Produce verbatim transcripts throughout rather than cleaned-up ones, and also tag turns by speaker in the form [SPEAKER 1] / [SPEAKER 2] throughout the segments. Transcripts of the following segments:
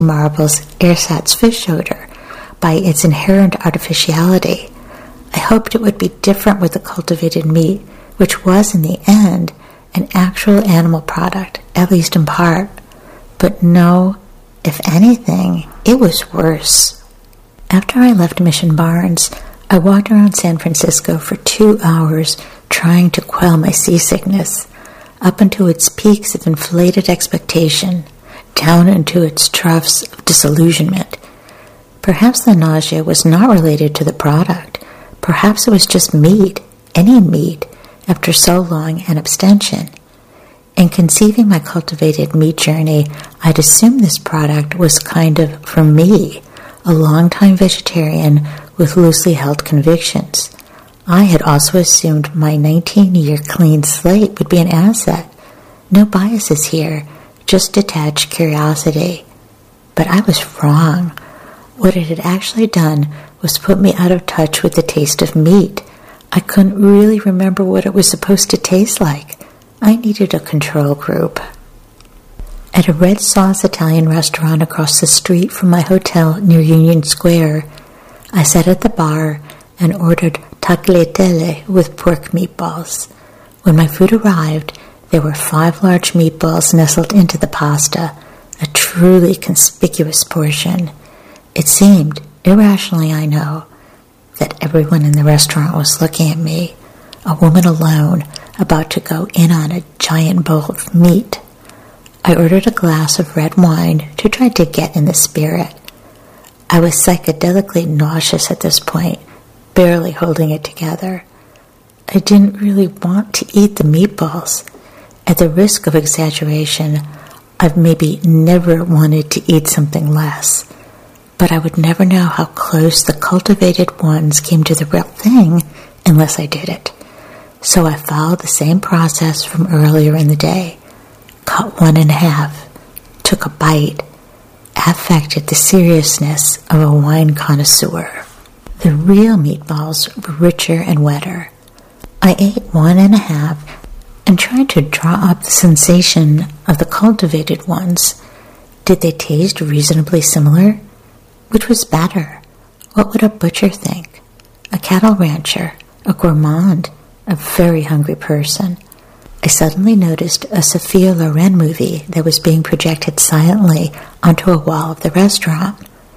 [SPEAKER 1] Marvel's ersatz fish odor by its inherent artificiality. I hoped it would be different with the cultivated meat, which was, in the end, an actual animal product, at least in part. But no, if anything, it was worse. After I left Mission Barns, I walked around San Francisco for two hours trying to quell my seasickness, up into its peaks of inflated expectation, down into its troughs of disillusionment. Perhaps the nausea was not related to the product. Perhaps it was just meat, any meat, after so long an abstention. In conceiving my cultivated meat journey, I'd assumed this product was kind of for me, a long-time vegetarian with loosely held convictions. I had also assumed my nineteen-year clean slate would be an asset. No biases here, just detached curiosity. But I was wrong. What it had actually done was put me out of touch with the taste of meat. I couldn't really remember what it was supposed to taste like. I needed a control group. At a red sauce Italian restaurant across the street from my hotel near Union Square, I sat at the bar and ordered tagliatelle with pork meatballs. When my food arrived, there were five large meatballs nestled into the pasta, a truly conspicuous portion. It seemed, irrationally I know, that everyone in the restaurant was looking at me, a woman alone, about to go in on a giant bowl of meat. I ordered a glass of red wine to try to get in the spirit. I was psychedelically nauseous at this point, barely holding it together. I didn't really want to eat the meatballs. At the risk of exaggeration, I've maybe never wanted to eat something less. But I would never know how close the cultivated ones came to the real thing unless I did it. So I followed the same process from earlier in the day. Cut one in half, took a bite, affected the seriousness of a wine connoisseur. The real meatballs were richer and wetter. I ate one and a half and tried to draw up the sensation of the cultivated ones. Did they taste reasonably similar? Which was better? What would a butcher think? A cattle rancher? A gourmand? A very hungry person? I suddenly noticed a Sophia Loren movie that was being projected silently onto a wall of the restaurant.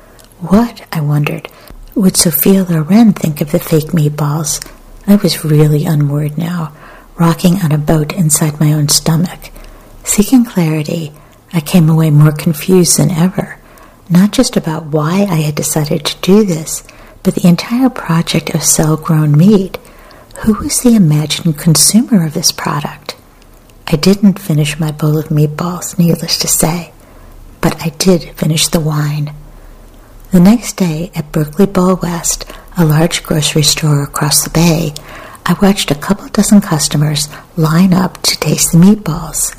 [SPEAKER 1] What, I wondered, would Sophia Loren think of the fake meatballs? I was really unmoored now, rocking on a boat inside my own stomach. Seeking clarity, I came away more confused than ever. Not just about why I had decided to do this, but the entire project of cell-grown meat. Who was the imagined consumer of this product? I didn't finish my bowl of meatballs, needless to say, but I did finish the wine. The next day at Berkeley Bowl West, a large grocery store across the bay, I watched a couple dozen customers line up to taste the meatballs.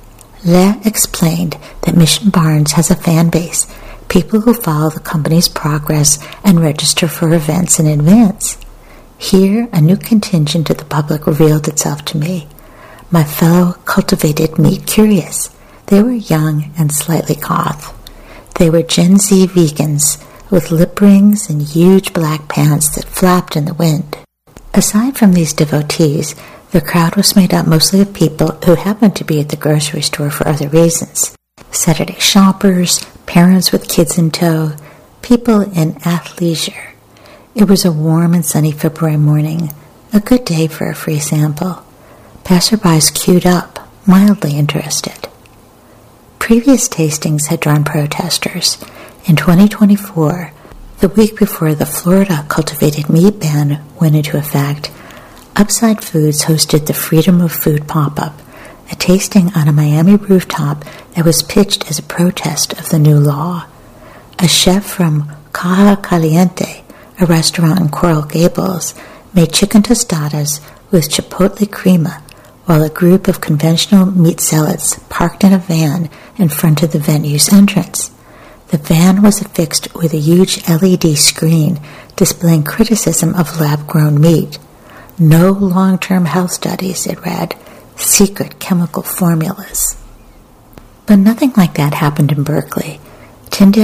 [SPEAKER 1] Le explained that Mission Barns has a fan base, people who follow the company's progress and register for events in advance. Here, a new contingent of the public revealed itself to me, my fellow cultivated meat curious. They were young and slightly goth. They were Gen Z vegans with lip rings and huge black pants that flapped in the wind. Aside from these devotees, the crowd was made up mostly of people who happened to be at the grocery store for other reasons. Saturday shoppers, parents with kids in tow, people in athleisure. It was a warm and sunny February morning, a good day for a free sample. Passerbys queued up, mildly interested. Previous tastings had drawn protesters. In twenty twenty-four, the week before the Florida cultivated meat ban went into effect, Upside Foods hosted the Freedom of Food pop-up, a tasting on a Miami rooftop that was pitched as a protest of the new law. A chef from Caja Caliente, a restaurant in Coral Gables, made chicken tostadas with chipotle crema, while a group of conventional meat zealots parked in a van in front of the venue's entrance. The van was affixed with a huge L E D screen displaying criticism of lab-grown meat. No long-term health studies, it read. Secret chemical formulas. But nothing like that happened in Berkeley. Tyndale